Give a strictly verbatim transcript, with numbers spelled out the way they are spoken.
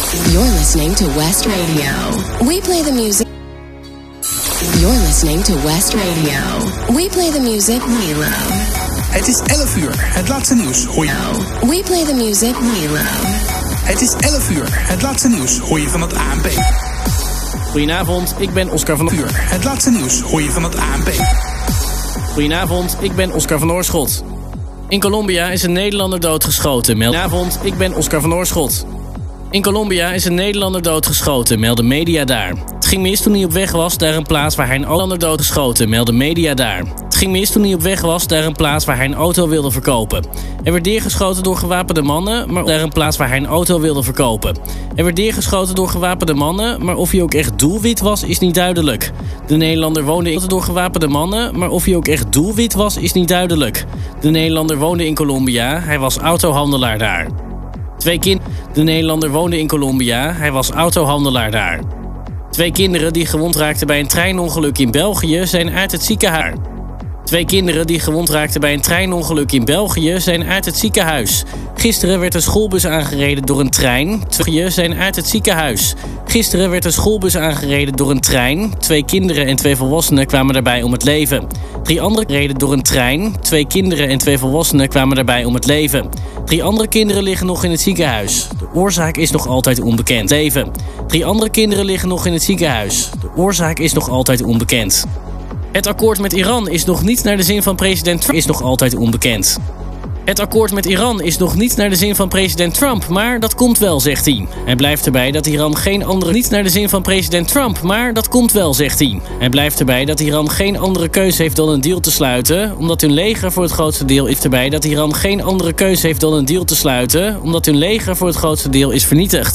You're listening to West Radio. We play the music. You're listening to West Radio. We play the music we love. Het is elf uur. Het laatste nieuws hoor je. We play the music we love. Het is elf uur. Het laatste nieuws hoor je van het A N P. Goedenavond, ik ben Oscar van Uur. Het laatste nieuws hoor je van het A N P. Goedenavond, ik ben Oscar van Oorschot. In Colombia is een Nederlander doodgeschoten. Goedenavond, ik ben Oscar van Oorschot. In Colombia is een Nederlander doodgeschoten, melden media daar. Het ging mis toen hij op weg was naar een plaats waar hij een Nederlander doodgeschoten, melden media daar. Het ging mis toen hij op weg was naar een plaats waar hij een auto wilde verkopen. Er werd neergeschoten door gewapende mannen, maar naar een plaats waar hij een auto wilde verkopen. Er werd neergeschoten door gewapende mannen, maar of hij ook echt doelwit was, is niet duidelijk. De Nederlander woonde in door gewapende mannen, maar of hij ook echt doelwit was, is niet duidelijk. De Nederlander woonde in Colombia, hij was autohandelaar daar. Twee kind. De Nederlander woonde in Colombia, hij was autohandelaar daar. Twee kinderen die gewond raakten bij een treinongeluk in België zijn uit het ziekenhuis. Twee kinderen die gewond raakten bij een treinongeluk in België zijn uit het ziekenhuis. Gisteren werd een schoolbus aangereden door een trein. Twee zijn uit het ziekenhuis. Gisteren werd een schoolbus aangereden door een trein. Twee kinderen en twee volwassenen kwamen daarbij om het leven. Drie andere reden door een trein. Twee kinderen en twee volwassenen kwamen daarbij om het leven. Drie andere kinderen liggen nog in het ziekenhuis. De oorzaak is nog altijd onbekend. Leven. Drie andere kinderen liggen nog in het ziekenhuis. De oorzaak is nog altijd onbekend. Het akkoord met Iran is nog niet naar de zin van president Trump, is nog altijd onbekend. Het akkoord met Iran is nog niet naar de zin van president Trump, maar dat komt wel, zegt hij. Hij blijft erbij dat Iran geen andere... Niet naar de zin van president Trump, maar dat komt wel, zegt hij. Hij blijft erbij dat Iran geen andere keuze heeft dan een deal te sluiten, omdat hun leger voor het grootste deel is erbij dat Iran geen andere keuze heeft dan een deal te sluiten, omdat hun leger voor het grootste deel is vernietigd.